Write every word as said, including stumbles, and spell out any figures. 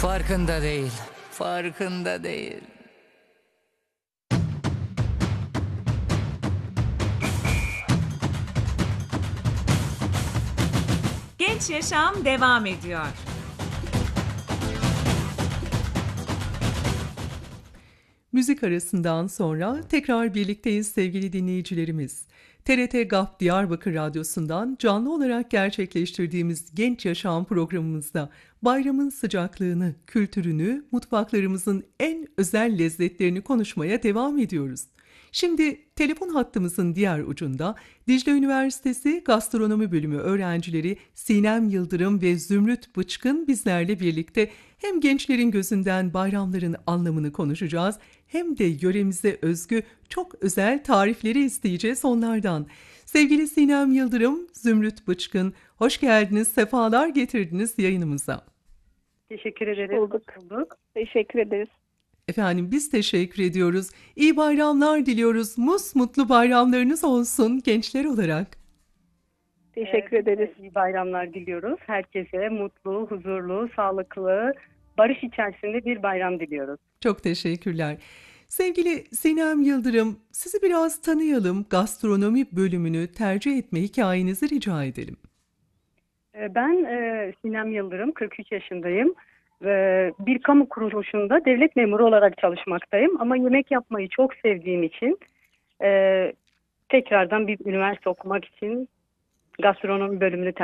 Farkında değil, farkında değil. Genç Yaşam devam ediyor. Müzik arasından sonra tekrar birlikteyiz sevgili dinleyicilerimiz. T R T GAP Diyarbakır Radyosu'ndan canlı olarak gerçekleştirdiğimiz Genç Yaşam programımızda bayramın sıcaklığını, kültürünü, mutfaklarımızın en özel lezzetlerini konuşmaya devam ediyoruz. Şimdi telefon hattımızın diğer ucunda Dicle Üniversitesi Gastronomi Bölümü öğrencileri Sinem Yıldırım ve Zümrüt Bıçkın bizlerle birlikte hem gençlerin gözünden bayramların anlamını konuşacağız hem de yöremize özgü çok özel tarifleri isteyeceğiz onlardan. Sevgili Sinem Yıldırım, Zümrüt Bıçkın, hoş geldiniz, sefalar getirdiniz yayınımıza. Teşekkür ederiz. Bulduk. Bulduk. Teşekkür ederiz. Efendim biz teşekkür ediyoruz. İyi bayramlar diliyoruz. Musmutlu bayramlarınız olsun gençler olarak. Teşekkür Ee, ederiz. İyi bayramlar diliyoruz. Herkese mutlu, huzurlu, sağlıklı, barış içerisinde bir bayram diliyoruz. Çok teşekkürler. Sevgili Sinem Yıldırım, sizi biraz tanıyalım. Gastronomi bölümünü tercih etme hikayenizi rica edelim. Ee, Ben e, Sinem Yıldırım, kırk üç yaşındayım. Ve bir kamu kuruluşunda devlet memuru olarak çalışmaktayım. Ama yemek yapmayı çok sevdiğim için e, tekrardan bir üniversite okumak için gastronomi bölümünü tercih